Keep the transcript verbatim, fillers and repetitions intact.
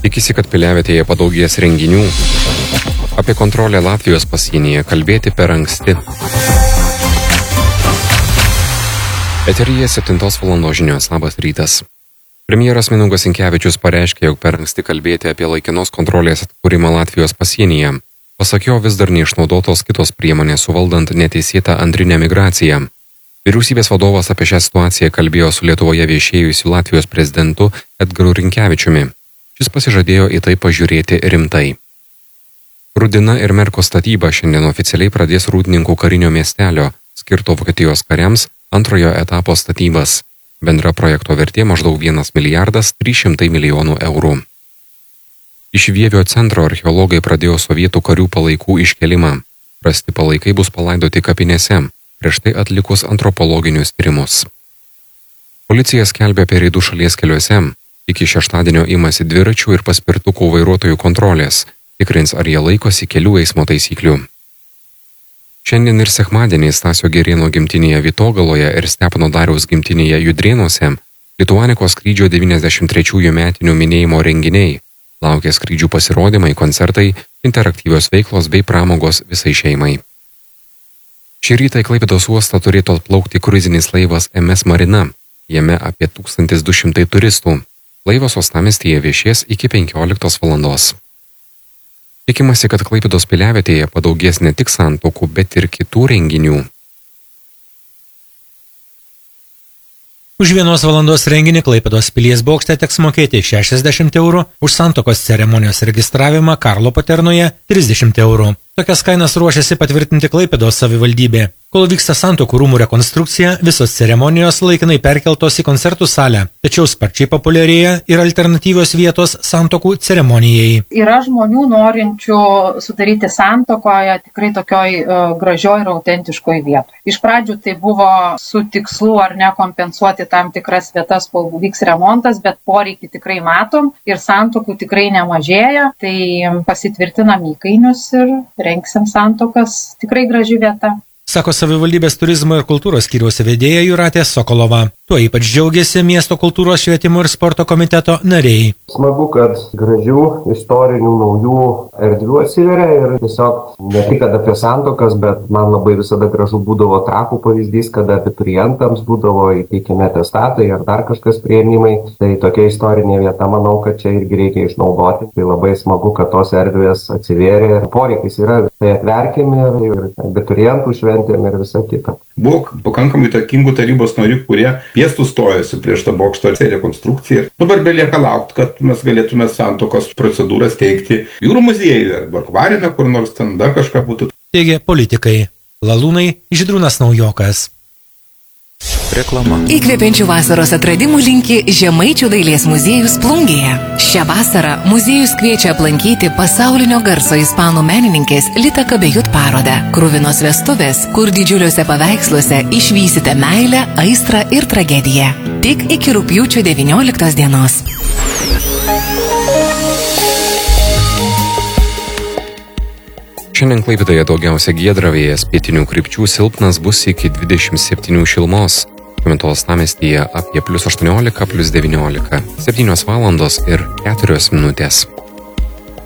Tikisi, kad Piliavietėje padaugės renginių. Apie kontrolę Latvijos pasienyje kalbėti per anksti. Eteryje septintos valandos žinios. Labas rytas. Premjeras Mindaugas Sinkevičius pareiškė, jog per anksti kalbėti apie laikinos kontrolės atkūrimą Latvijos pasienyje. Pasak jo, vis dar neišnaudotos kitos priemonės suvaldant neteisėtą antrinę migraciją. Vyriausybės vadovas apie šią situaciją kalbėjo su Lietuvoje viešėjusiu Latvijos prezidentu Edgaru Rinkevičiumi. Šis pasižadėjo į tai pažiūrėti rimtai. Rudina ir Merko statyba šiandien oficialiai pradės Rūdninkų karinio miestelio, skirto Vokietijos kariams, antrojo etapo statybas. Bendra projekto vertė maždaug vienas milijardas trys šimtai milijonų eurų. Iš Vievio centro archeologai pradėjo sovietų karių palaikų iškelimą. Rasti palaikai bus palaidoti kapinėse, prieš tai atlikus antropologinius tyrimus. Policija skelbia apie reidų šalies keliuose. Iki šeštadienio imasi dviračių ir paspirtukų vairuotojų kontrolės, tikrins, ar jie laikosi kelių eismo taisyklių. Šiandien ir sekmadienį Stasio Girėno gimtinėje Vytogaloje ir Stepono Dariaus gimtinėje Judrėnuose Lituanikos skrydžio devyniasdešimt trečiųjų metinių minėjimo renginiai. Laukia skrydžių pasirodymai, koncertai, interaktyvios veiklos bei pramogos visai šeimai. Šį rytą į Klaipėdos uostą turėtų atplaukti kruizinis laivas M S Marina. Jame apie tūkstantis du šimtai turistų. Laivas uostamiestyje viešės iki penkioliktos valandos. Tikimasi, kad Klaipėdos Piliavietėje padaugės ne tik santuokų, bet ir kitų renginių. Už vienos valandos renginį Klaipėdos pilies bokšte teks mokėti šešiasdešimt eurų, už santuokos ceremonijos registravimą Karlo Paternoje trisdešimt eurų. Tokias kainas ruošiasi patvirtinti Klaipėdos savivaldybė. Kol vyksta santuokų rūmų rekonstrukcija, visos ceremonijos laikinai perkeltos į koncertų salę, tačiau sparčiai populiarėja ir alternatyvios vietos santuokų ceremonijai. Yra žmonių norinčių sudaryti santuokoje tikrai tokioj uh, gražioj ir autentiškoj vietoje. Iš pradžių tai buvo su tikslu ar ne kompensuoti tam tikras vietas, kol vyks remontas, bet poreikį tikrai matom ir santuokų tikrai nemažėja, tai pasitvirtinam įkainius ir rengsim santuokas, tikrai graži vieta. Sako savivaldybės turizmo ir kultūros skyriaus vedėja Jūratė Sokolova. Tuo ypač džiaugiasi miesto kultūros švietimo ir sporto komiteto nariai. Smagu, kad gražių, istorinių, naujų erdvių atsiveria ir tiesiog ne tik apie santuokas, bet man labai visada gražu būdavo Trakų pavyzdys, kada abiturientams būdavo įteikiami atestatai ar dar kažkas priėmimai. Tai tokia istorinė vieta, manau, kad čia irgi reikia išnaudoti. Tai labai smagu, kad tos erdvės atsivėrė ir poreikis yra. Tai atverkime ir abiturientų šventėm ir visą kitą. Buvo pakankamai įtakingų tarybos narių, kurie piestų stojasi prieš tą bokšto rekonstrukciją. Dabar belieka laukti, kad mes galėtume santuokos procedūras teikti jūrų muziejuje arba akvariume, kur nors ten dar kažką būtų. Teigia politikai. Lalūnai Žydrūnas Naujokas. Reklama. Įkvepiančių vasaros atradimų linki Žemaičių dailės muziejus Plungėje. Šią vasarą muziejus kviečia aplankyti pasaulinio garso ispanų menininkės Lita Kabejut parodą Kruvinos vestuvės, kur didžiuliuose paveiksluose išvysite meilę, aistrą ir tragediją. Tik iki rugpjūčio devynioliktos dienos. Šiandien Klaipėdoje daugiausia giedra, vėjas pietinių krypčių silpnas, bus iki dvidešimt septynių šilumos. Šiuo uostamiestyje apie plius aštuoniolika, plius devyniolika, septynios valandos ir keturios minutės.